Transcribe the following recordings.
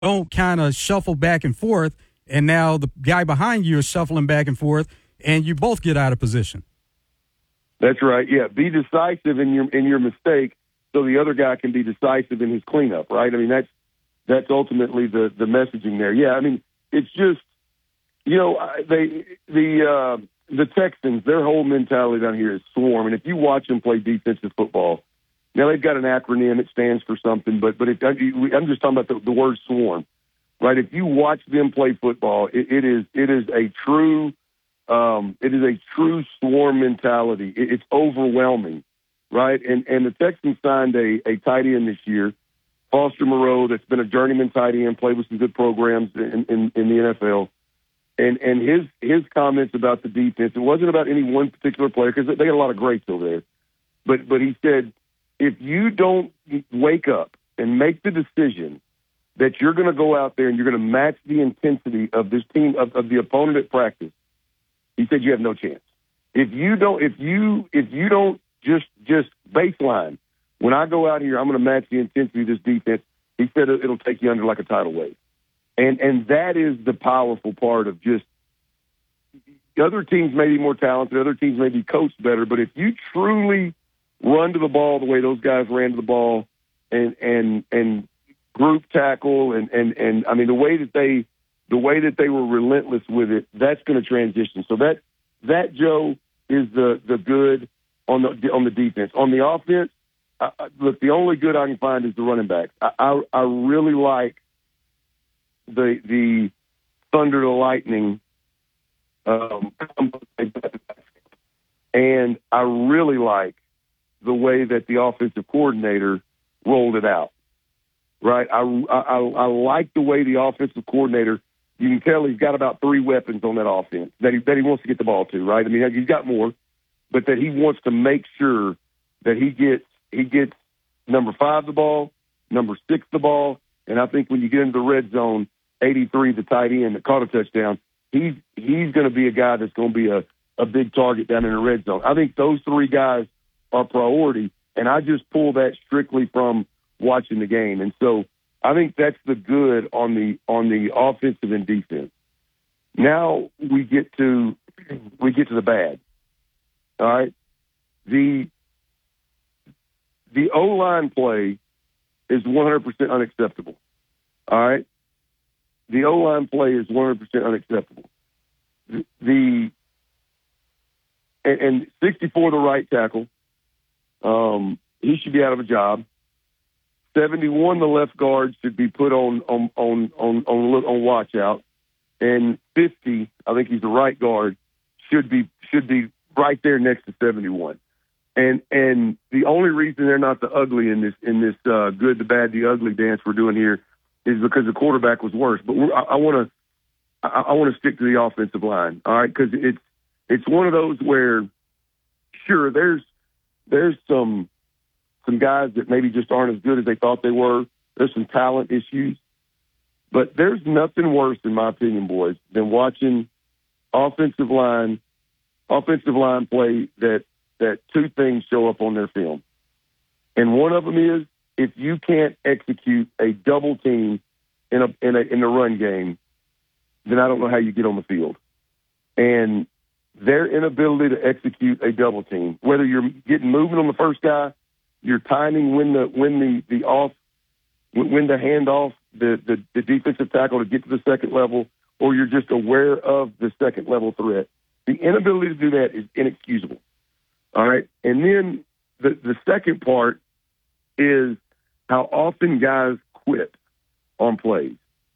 don't kind of shuffle back and forth, and now the guy behind you is shuffling back and forth, and you both get out of position. That's right. Yeah, be decisive in your mistake, so the other guy can be decisive in his cleanup. Right. I mean, that's ultimately the messaging there. Yeah. I mean, it's just, the Texans, their whole mentality down here is swarm, and if you watch them play defensive football, now they've got an acronym; it stands for something. But I'm just talking about the word swarm, right? If you watch them play football, it is a true swarm mentality. It's overwhelming, right? And the Texans signed a tight end this year, Foster Moreau, that's been a journeyman tight end, played with some good programs in the NFL. And his comments about the defense, it wasn't about any one particular player because they got a lot of greats over there. But he said, if you don't wake up and make the decision that you're going to go out there and you're going to match the intensity of this team, of the opponent at practice, he said you have no chance. If you don't just baseline, when I go out here, I'm going to match the intensity of this defense. He said it'll take you under like a tidal wave. And that is the powerful part of just other teams may be more talented, other teams may be coached better, but if you truly run to the ball the way those guys ran to the ball and group tackle and I mean the way that they were relentless with it, that's going to transition. So that Joe is the good on the defense. On the offense, look, the only good I can find is the running backs. I really like the Thunder to Lightning, and I really like the way that the offensive coordinator rolled it out. Right, I like the way the offensive coordinator. You can tell he's got about 3 weapons on that offense that he wants to get the ball to. Right, I mean he's got more, but that he wants to make sure that he gets number 5 the ball, number 6 the ball, and I think when you get into the red zone, 83, the tight end that caught a touchdown, he's going to be a guy that's going to be a big target down in the red zone. I think those 3 guys are priority, and I just pull that strictly from watching the game. And so I think that's the good on the offensive and defense. Now we get to the bad. All right. The O-line play is 100% unacceptable. All right. The O-line play is 100% unacceptable. And 64, the right tackle, he should be out of a job. 71, the left guard should be put on watch out, and 50, I think he's the right guard, should be right there next to 71. And the only reason they're not the ugly in this good, the bad, the ugly dance we're doing here is because the quarterback was worse. But I want to stick to the offensive line, all right? Because it's one of those where, sure, there's some guys that maybe just aren't as good as they thought they were. There's some talent issues. But there's nothing worse, in my opinion, boys, than watching offensive line play that 2 things show up on their film. And one of them is if you can't execute a double team in the run game, then I don't know how you get on the field. And their inability to execute a double team, whether you're getting moving on the first guy, you're timing when the handoff, the defensive tackle to get to the second level, or you're just aware of the second level threat. The inability to do that is inexcusable. All right. And then the second part is how often guys quit on plays.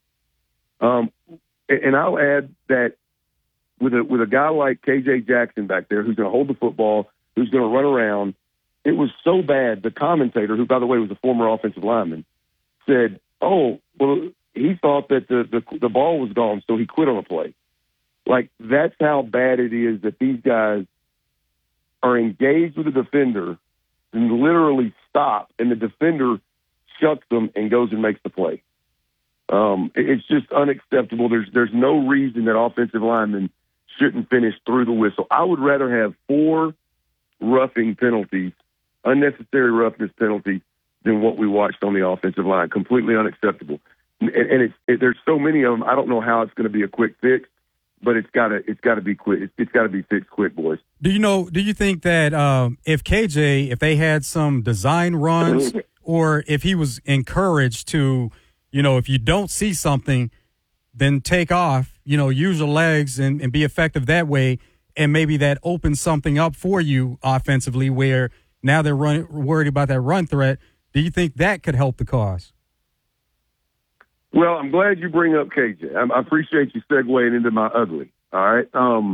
And I'll add that with a guy like KJ Jackson back there who's going to hold the football, who's going to run around, it was so bad. The commentator, who by the way was a former offensive lineman, said, "Oh, well, he thought that the ball was gone, so he quit on a play." Like, that's how bad it is that these guys are engaged with the defender and literally stop, and the defender shuts them and goes and makes the play. It's just unacceptable. There's no reason that offensive linemen shouldn't finish through the whistle. I would rather have 4 roughing penalties, unnecessary roughness penalties, than what we watched on the offensive line. Completely unacceptable. and there's so many of them. I don't know how it's going to be a quick fix, but it's got to be quick. It's got to be fixed quick, boys. Do you think that if if they had some design runs, or if he was encouraged to, if you don't see something, then take off, use your legs and be effective that way, and maybe that opens something up for you offensively where now they're worried about that run threat. Do you think that could help the cause? Well, I'm glad you bring up KJ. I appreciate you segueing into my ugly. All right.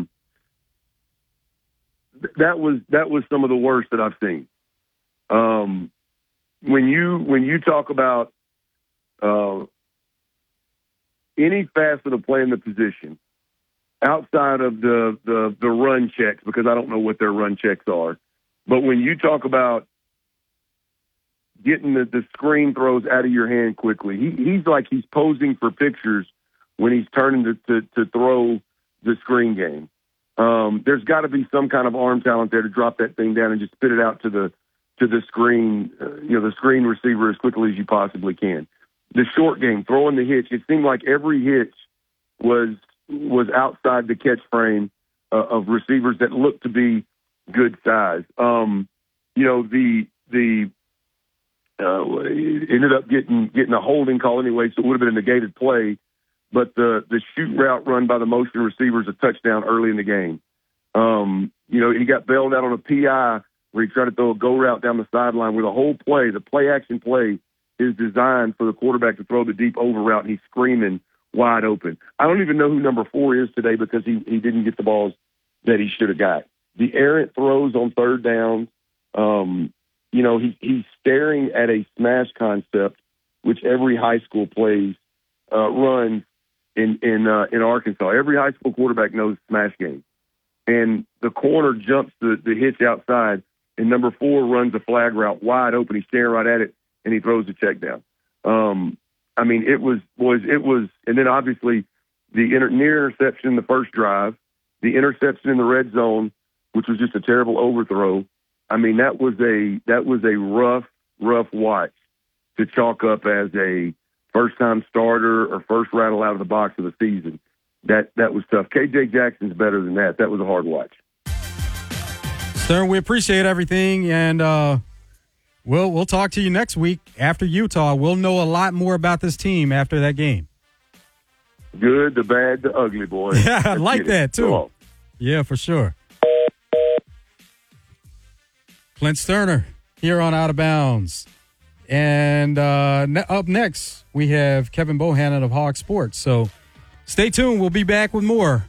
That was some of the worst that I've seen. When you talk about any facet of playing the position outside of the run checks, because I don't know what their run checks are, but when you talk about getting the screen throws out of your hand quickly, he's like he's posing for pictures when he's turning to throw the screen game. There's got to be some kind of arm talent there to drop that thing down and just spit it out to the screen, the screen receiver as quickly as you possibly can. The short game, throwing the hitch, it seemed like every hitch was outside the catch frame of receivers that looked to be good size. Ended up getting a holding call anyway, so it would have been a negated play. But the shoot route run by the motion receiver is a touchdown early in the game. He got bailed out on a PI where he tried to throw a go route down the sideline where the whole play, the play-action play, is designed for the quarterback to throw the deep over route, and he's screaming wide open. I don't even know who number 4 is today because he didn't get the balls that he should have got. The errant throws on third down, he's staring at a smash concept, which every high school runs in Arkansas. Every high school quarterback knows smash game. And the corner jumps the hitch outside, and number 4 runs a flag route wide open. He's staring right at it, and he throws the check down. It was, and then obviously the near interception in the first drive, the interception in the red zone, which was just a terrible overthrow. That was a rough watch to chalk up as a first-time starter or first rattle out of the box of the season. That was tough. KJ Jackson's better than that. That was a hard watch. Stern, we appreciate everything, and we'll talk to you next week after Utah. We'll know a lot more about this team after that game. Good, the bad, the ugly, boy. Yeah, I like that, too. Cool. Yeah, for sure. Clint Sterner here on Out of Bounds. And up next, we have Kevin Bohannon of Hog Sports. So stay tuned. We'll be back with more.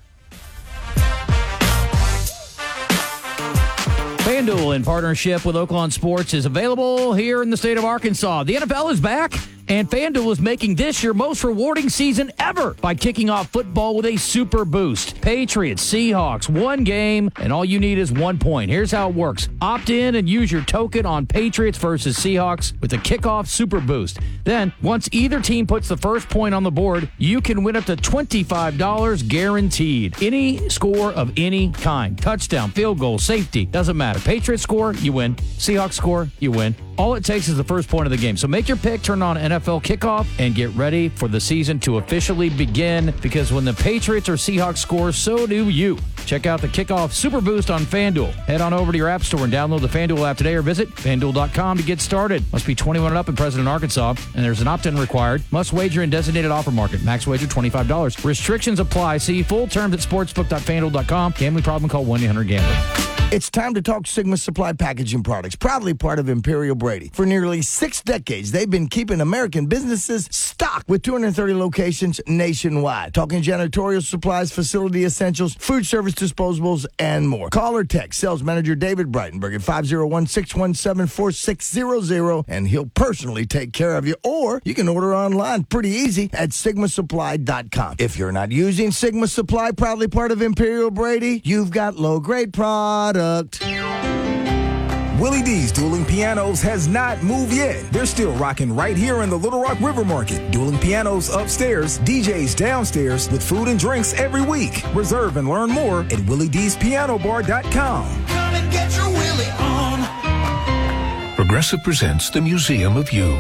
FanDuel, in partnership with Oaklawn Sports, is available here in the state of Arkansas. The NFL is back, and FanDuel is making this your most rewarding season ever by kicking off football with a super boost. Patriots, Seahawks, one game, and all you need is 1 point. Here's how it works. Opt in and use your token on Patriots versus Seahawks with the kickoff super boost. Then, once either team puts the first point on the board, you can win up to $25 guaranteed. Any score of any kind. Touchdown, field goal, safety, doesn't matter. Patriots score, you win. Seahawks score, you win. All it takes is the first point of the game. So make your pick, turn on NFL kickoff, and get ready for the season to officially begin, because when the Patriots or Seahawks score, so do you. Check out the kickoff super boost on FanDuel. Head on over to your app store and download the FanDuel app today, or visit FanDuel.com to get started. Must be 21 and up in President Arkansas, and there's an opt-in required. Must wager in designated offer market. Max wager $25. Restrictions apply. See full terms at sportsbook.fanduel.com. Gambling problem? Call 1-800-GAMBLER. It's time to talk Sigma Supply Packaging Products, proudly part of Imperial Brady. For nearly 6 decades, they've been keeping American businesses stocked with 230 locations nationwide. Talking janitorial supplies, facility essentials, food service disposables, and more. Call or text sales manager David Breitenberg at 501-617-4600, and he'll personally take care of you. Or you can order online pretty easy at sigmasupply.com. If you're not using Sigma Supply, proudly part of Imperial Brady, you've got low-grade product. Willie D's Dueling Pianos has not moved yet. They're still rocking right here in the Little Rock River Market. Dueling Pianos upstairs, DJs downstairs with food and drinks every week. Reserve and learn more at WillieD'sPianoBar.com. Come and get your Willie on. Progressive presents the Museum of You.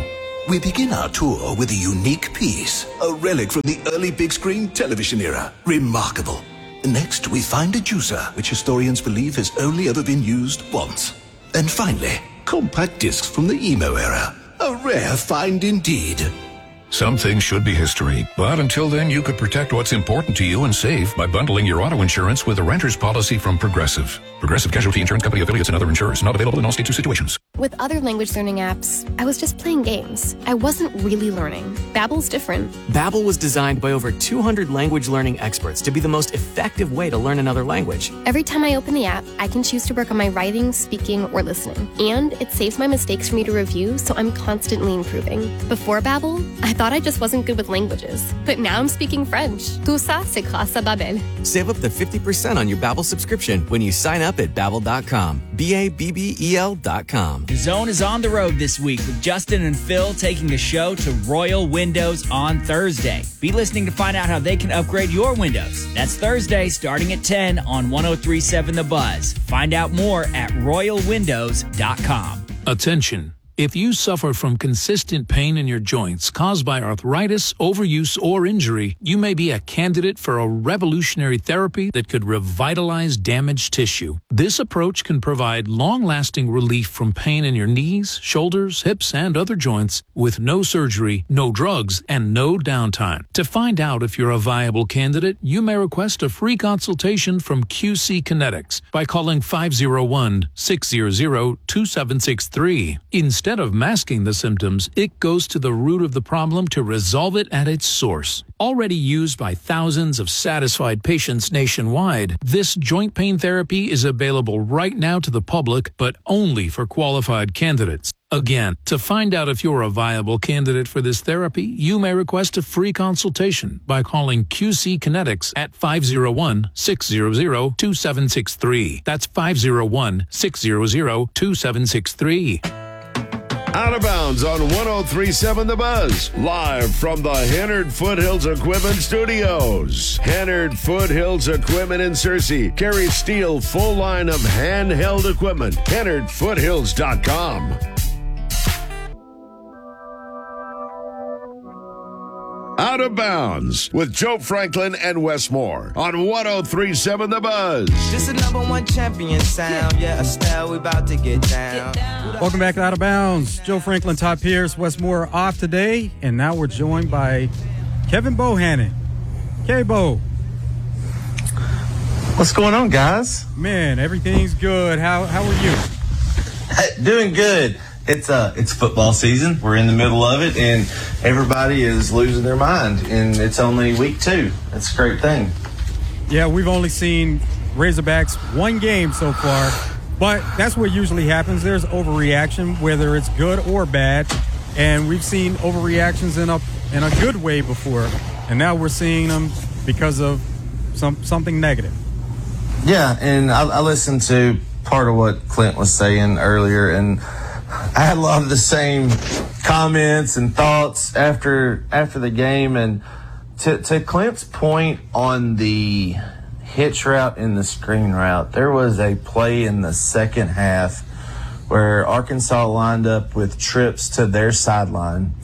We begin our tour with a unique piece, a relic from the early big screen television era. Remarkable. Next, we find a juicer, which historians believe has only ever been used once. And finally, compact discs from the emo era. A rare find indeed. Some things should be history, but until then, you could protect what's important to you and save by bundling your auto insurance with a renter's policy from Progressive. Progressive Casualty Insurance Company affiliates and other insurers. Not available in all states or situations. With other language learning apps, I was just playing games. I wasn't really learning. Babbel's different. Babbel was designed by over 200 language learning experts to be the most effective way to learn another language. Every time I open the app, I can choose to work on my writing, speaking, or listening. And it saves my mistakes for me to review, so I'm constantly improving. Before Babbel, I thought I just wasn't good with languages. But now I'm speaking French. Tout ça, c'est grâce à Babbel. Save up to 50% on your Babbel subscription when you sign up at Babbel.com. Babbel.com. The Zone is on the road this week with Justin and Phil taking the show to Royal Windows on Thursday. Be listening to find out how they can upgrade your windows. That's Thursday starting at 10 on 103.7 The Buzz. Find out more at royalwindows.com. Attention. If you suffer from consistent pain in your joints caused by arthritis, overuse, or injury, you may be a candidate for a revolutionary therapy that could revitalize damaged tissue. This approach can provide long-lasting relief from pain in your knees, shoulders, hips, and other joints with no surgery, no drugs, and no downtime. To find out if you're a viable candidate, you may request a free consultation from QC Kinetics by calling 501-600-2763. Instead of masking the symptoms, it goes to the root of the problem to resolve it at its source. Already used by thousands of satisfied patients nationwide, this joint pain therapy is available right now to the public, but only for qualified candidates. Again, to find out if you're a viable candidate for this therapy, you may request a free consultation by calling QC Kinetics at 501-600-2763. That's 501-600-2763. Out of Bounds on 103.7 The Buzz. Live from the Hennard Foothills Equipment Studios. Hennard Foothills Equipment in Searcy carries Steel full line of handheld equipment. HennardFoothills.com. Out of Bounds with Joe Franklin and Wes Moore on 103.7 The Buzz. This is number one champion sound. Yeah, Estelle, we about to get down. Welcome back to Out of Bounds. Joe Franklin, Todd Pierce, Wes Moore off today, and now we're joined by Kevin Bohannon. K-Bo. What's going on, guys? Man, everything's good. How are you? Doing good. It's football season. We're in the middle of it, and everybody is losing their mind, and it's only week 2. That's a great thing. Yeah, we've only seen Razorbacks one game so far, but that's what usually happens. There's overreaction, whether it's good or bad, and we've seen overreactions in a good way before, and now we're seeing them because of something negative. Yeah, and I listened to part of what Clint was saying earlier, and I had a lot of the same comments and thoughts after the game. And to Clint's point on the hitch route and the screen route, there was a play in the second half where Arkansas lined up with trips to their sideline,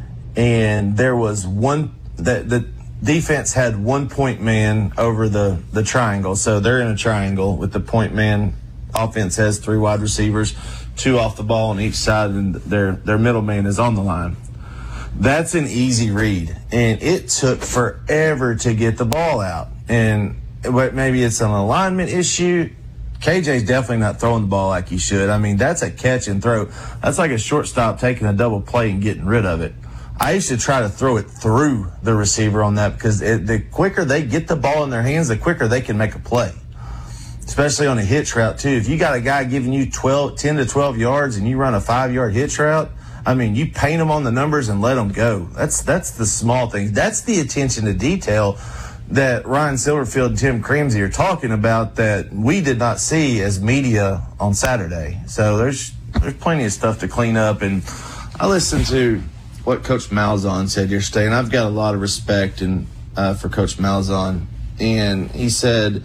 and there was the defense had 1 point man over the triangle. So they're in a triangle with the point man. Offense has 3 wide receivers, 2 off the ball on each side, and their middle man is on the line. That's an easy read, and it took forever to get the ball out. And maybe it's an alignment issue. KJ's definitely not throwing the ball like he should. I mean, that's a catch and throw. That's like a shortstop taking a double play and getting rid of it. I used to try to throw it through the receiver on that because the quicker they get the ball in their hands, the quicker they can make a play. Especially on a hitch route, too. If you got a guy giving you 10 to 12 yards and you run a 5-yard hitch route, I mean, you paint them on the numbers and let them go. That's the small things. That's the attention to detail that Ryan Silverfield and Tim Cramsey are talking about that we did not see as media on Saturday. So there's plenty of stuff to clean up. And I listened to what Coach Malzahn said yesterday, and I've got a lot of respect for Coach Malzahn. And he said,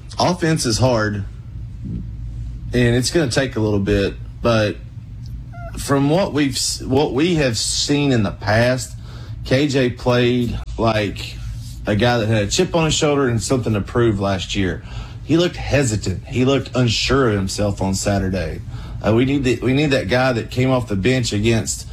offense is hard, and it's going to take a little bit, but from what we have seen in the past, KJ played like a guy that had a chip on his shoulder and something to prove last year. He looked hesitant. He looked unsure of himself on Saturday. We need that guy that came off the bench against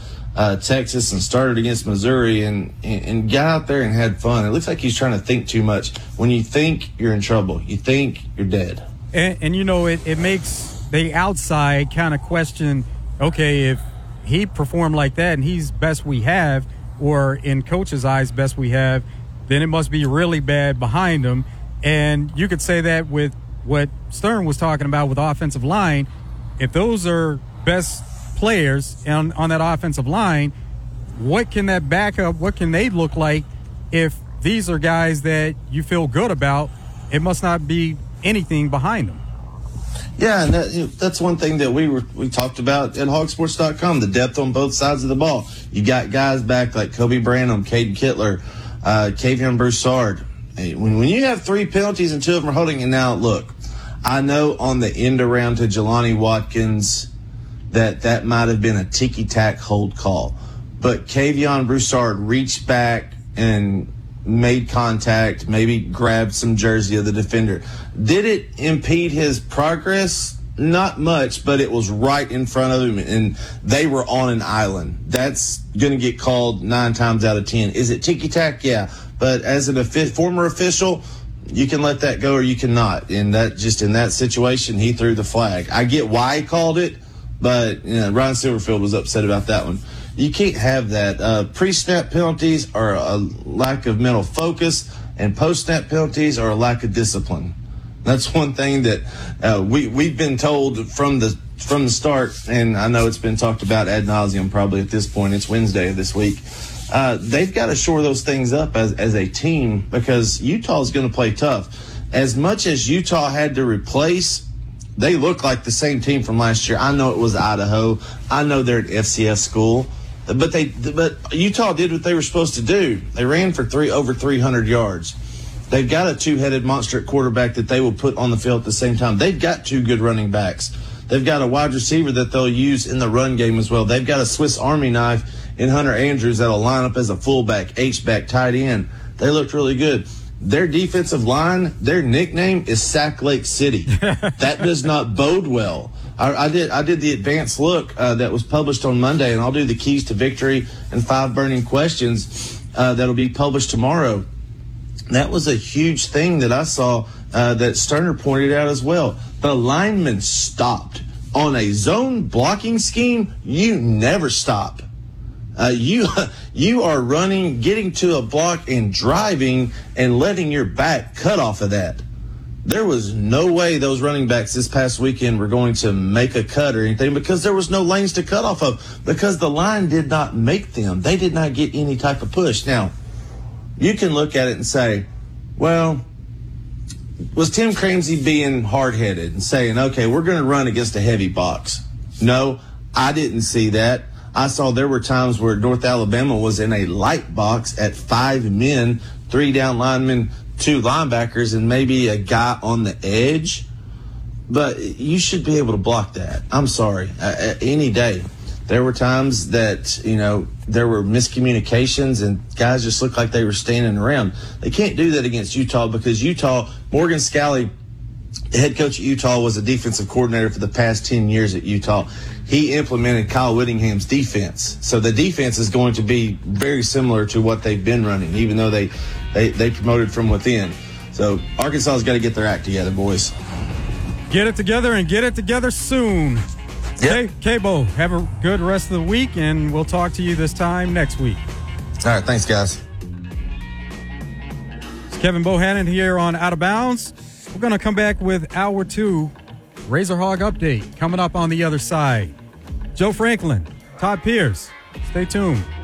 Texas and started against Missouri and got out there and had fun. It looks like he's trying to think too much. When you think, you're in trouble. You think, you're dead. And you know, it makes the outside kind of question, okay, if he performed like that and he's best we have, or in coach's eyes best we have, then it must be really bad behind him. And you could say that with what Stern was talking about with offensive line. If those are best players on that offensive line, what can that backup, what can they look like if these are guys that you feel good about? It must not be anything behind them. Yeah, and that's one thing that we talked about at hogsports.com, the depth on both sides of the ball. You got guys back like Kobe Branham, Caden Kittler, Kavion Broussard. When you have 3 penalties and 2 of them are holding, and now look, I know on the end around to Jelani Watkins that might have been a ticky-tack hold call. But Kavion Broussard reached back and made contact, maybe grabbed some jersey of the defender. Did it impede his progress? Not much, but it was right in front of him, and they were on an island. That's going to get called 9 times out of 10. Is it ticky-tack? Yeah. But as a former official, you can let that go or you cannot. And that just in that situation, he threw the flag. I get why he called it, but Ryan Silverfield was upset about that one. You can't have that. Pre-snap penalties are a lack of mental focus, and post-snap penalties are a lack of discipline. That's one thing that we've been told from the start, and I know it's been talked about ad nauseum probably at this point. It's Wednesday of this week. They've got to shore those things up as a team, because Utah is going to play tough. As much as Utah had to replace, they look like the same team from last year. I know it was Idaho. I know they're an FCS school. But Utah did what they were supposed to do. They ran for over 300 yards. They've got a 2-headed monster at quarterback that they will put on the field at the same time. They've got 2 good running backs. They've got a wide receiver that they'll use in the run game as well. They've got a Swiss Army knife in Hunter Andrews that'll line up as a fullback, H-back, tight end. They looked really good. Their defensive line, their nickname is Sack Lake City. That does not bode well. I did the advanced look that was published on Monday, and I'll do the keys to victory and 5 burning questions that'll be published tomorrow. That was a huge thing that I saw that Sterner pointed out as well. The linemen stopped. On a zone blocking scheme, you never stop. You are running, getting to a block and driving and letting your back cut off of that. There was no way those running backs this past weekend were going to make a cut or anything, because there was no lanes to cut off of, because the line did not make them. They did not get any type of push. Now, you can look at it and say, well, was Tim Cramsey being hard-headed and saying, okay, we're going to run against a heavy box? No, I didn't see that. I saw there were times where North Alabama was in a light box at 5 men, 3 down linemen, 2 linebackers, and maybe a guy on the edge. But you should be able to block that. I'm sorry. Any day. There were times that, there were miscommunications and guys just looked like they were standing around. They can't do that against Utah, because Morgan Scalley, the head coach at Utah, was a defensive coordinator for the past 10 years at Utah. He implemented Kyle Whittingham's defense. So the defense is going to be very similar to what they've been running, even though they promoted from within. So Arkansas has got to get their act together, boys. Get it together, and get it together soon. Yep. K-Bo, have a good rest of the week, and we'll talk to you this time next week. All right, thanks, guys. It's Kevin Bohannon here on Out of Bounds. We're going to come back with Hour 2 Razor Hog Update coming up on the other side. Joe Franklin, Todd Pierce. Stay tuned.